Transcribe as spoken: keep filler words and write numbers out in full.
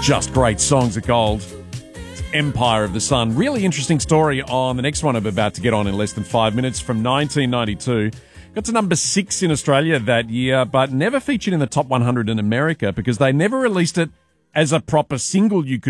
just great songs of gold. It's Empire of the Sun. Really interesting story on the next one I'm about to get on in less than five minutes from nineteen ninety-two. Got to number six in Australia that year, but never featured in the top one hundred in America because they never released it as a proper single you could